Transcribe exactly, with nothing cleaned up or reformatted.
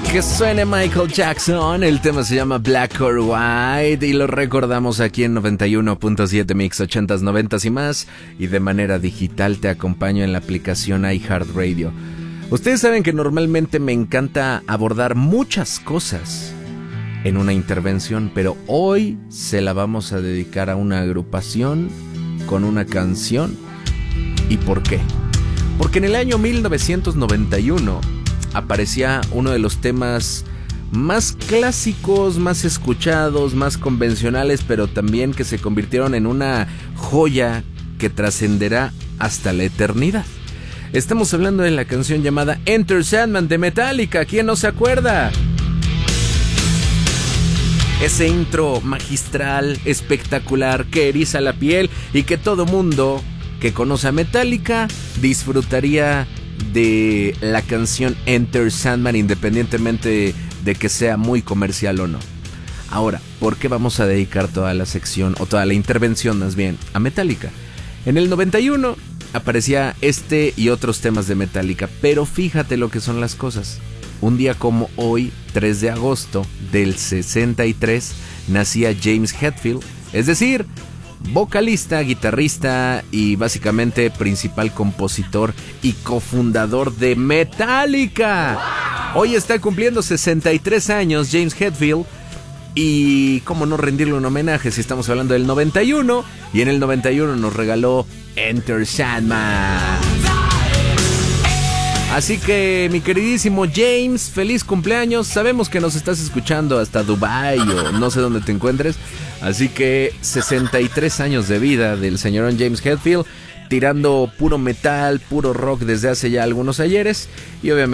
Que suene Michael Jackson, el tema se llama Black or White y lo recordamos aquí en noventa y uno punto siete Mix ochentas, noventas y más, y de manera digital te acompaño en la aplicación iHeartRadio. Ustedes saben que normalmente me encanta abordar muchas cosas en una intervención, pero hoy se la vamos a dedicar a una agrupación con una canción. ¿Y por qué? Porque en el año mil novecientos noventa y uno aparecía uno de los temas más clásicos, más escuchados, más convencionales, pero también que se convirtieron en una joya que trascenderá hasta la eternidad. Estamos hablando de la canción llamada Enter Sandman de Metallica. ¿Quién no se acuerda? Ese intro magistral, espectacular, que eriza la piel y que todo mundo que conoce a Metallica disfrutaría de la canción Enter Sandman, independientemente de que sea muy comercial o no. Ahora, ¿por qué vamos a dedicar toda la sección, o toda la intervención más bien, a Metallica? En el noventa y uno aparecía este y otros temas de Metallica, pero fíjate lo que son las cosas. Un día como hoy, tres de agosto del sesenta y tres, nacía James Hetfield, es decir, vocalista, guitarrista y básicamente principal compositor y cofundador de Metallica. Hoy está cumpliendo sesenta y tres años James Hetfield, y cómo no rendirle un homenaje si estamos hablando del noventa y uno, y en el noventa y uno nos regaló Enter Sandman. Así que, mi queridísimo James, feliz cumpleaños. Sabemos que nos estás escuchando hasta Dubai o no sé dónde te encuentres. Así que sesenta y tres años de vida del señorón James Hetfield, tirando puro metal, puro rock desde hace ya algunos ayeres. Y obviamente